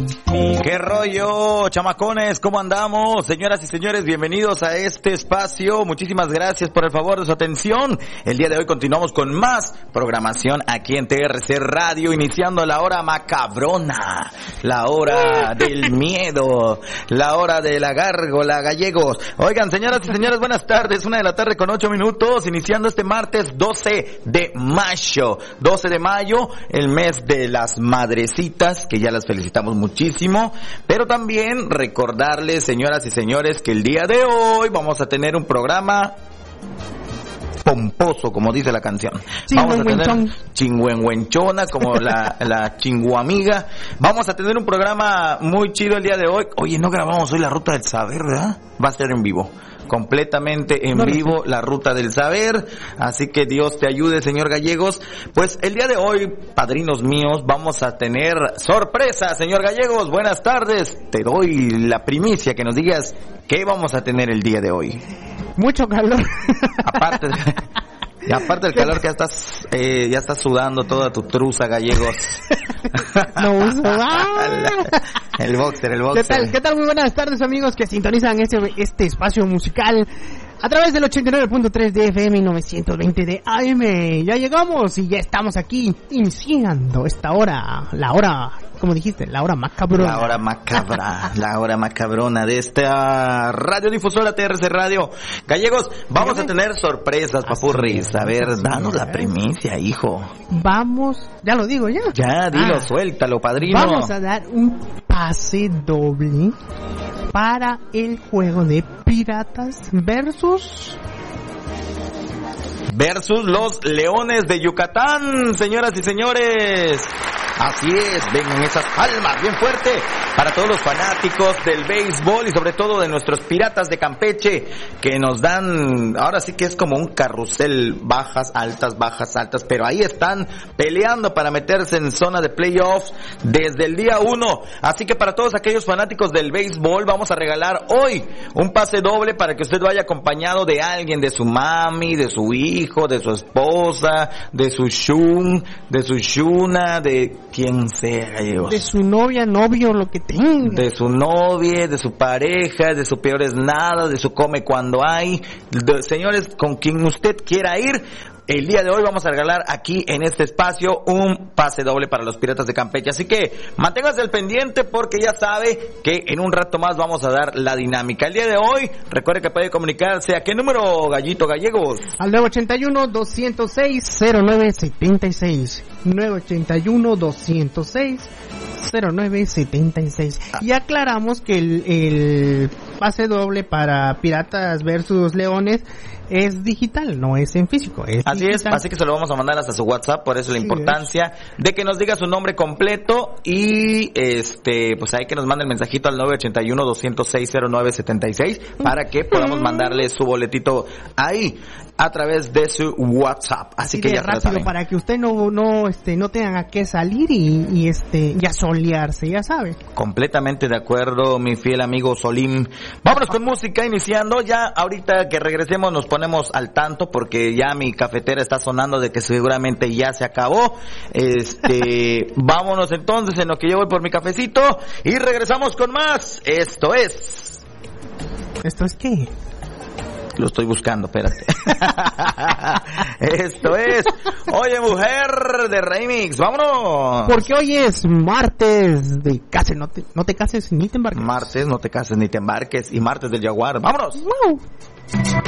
¿Qué rollo, chamacones? ¿Cómo andamos? Señoras y señores, bienvenidos a este espacio. Muchísimas gracias por el favor de su atención. El día de hoy continuamos con más programación aquí en TRC Radio, iniciando la hora macabrona, la hora del miedo, la hora de la gárgola, gallegos. Oigan, señoras y señores, buenas tardes. 1:00 con 8 minutos, iniciando este martes 12 de mayo. 12 de mayo, el mes de las madrecitas, que ya las felicitamos muchísimo. Pero también recordarles, señoras y señores, que el día de hoy vamos a tener un programa pomposo, como dice la canción. Vamos a tener chingüengüenchona, como la chinguamiga. Vamos a tener un programa muy chido el día de hoy. Oye, no grabamos hoy la Ruta del Saber, ¿verdad? Va a ser en vivo. Completamente en vivo la Ruta del Saber, así que Dios te ayude, señor Gallegos. Pues el día de hoy, padrinos míos, vamos a tener sorpresa, señor Gallegos. Buenas tardes, te doy la primicia, que nos digas qué vamos a tener el día de hoy. Mucho calor. Aparte del calor que ya estás sudando toda tu truza, Gallegos. No uso. El boxer. ¿Qué tal? Muy buenas tardes, amigos que sintonizan este espacio musical a través del 89.3 de FM y 920 de AM. Ya llegamos y ya estamos aquí iniciando esta hora, la hora, como dijiste, la hora macabrona. La hora macabrona de esta radiodifusora TRC Radio. Gallegos, vamos a tener sorpresas, papurris. A ver, danos la primicia, hijo. Vamos, ya lo digo ya. Ya, dilo, suéltalo, padrino. Vamos a dar un pase doble para el juego de Piratas versus los Leones de Yucatán, señoras y señores. Así es, vengan esas palmas bien fuerte para todos los fanáticos del béisbol y sobre todo de nuestros Piratas de Campeche, que nos dan, ahora sí que es como un carrusel, bajas, altas, pero ahí están peleando para meterse en zona de playoffs desde el día 1. Así que para todos aquellos fanáticos del béisbol vamos a regalar hoy un pase doble para que usted vaya acompañado de alguien, de su mami, de su hijo, de su esposa, de su shun, de su shuna, de quien sea, gallegos. De su novia, novio, lo que tenga. De su novia, de su pareja, de su peor es nada, de su come cuando hay. Señores, con quien usted quiera ir, el día de hoy vamos a regalar aquí en este espacio un pase doble para los Piratas de Campeche. Así que manténgase al pendiente porque ya sabe que en un rato más vamos a dar la dinámica. El día de hoy, recuerde que puede comunicarse a qué número, Gallito Gallegos. Al 981-206-0976. 981-206-0976. Y aclaramos que el pase doble para Piratas versus Leones es digital, no es en físico. Así digital. Es, así que se lo vamos a mandar hasta su WhatsApp, por eso la importancia de que nos diga su nombre completo y pues ahí que nos mande el mensajito al 981-206-0976 para que podamos mandarle su boletito ahí a través de su WhatsApp. Así que ya rápido, para que usted no tenga que salir y solearse, ya sabe. Completamente de acuerdo, mi fiel amigo Solim. Vámonos con música, iniciando ya. Ahorita que regresemos nos ponemos al tanto porque ya mi cafetera está sonando de que seguramente ya se acabó. Vámonos entonces en lo que yo voy por mi cafecito y regresamos con más. ¿Esto es qué? Lo estoy buscando, espérate. Esto es Oye Mujer de Remix. ¡Vámonos! Porque hoy es martes de case, no te cases ni te embarques. Martes, no te cases ni te embarques. Y martes del Jaguar. ¡Vámonos! ¡Wow!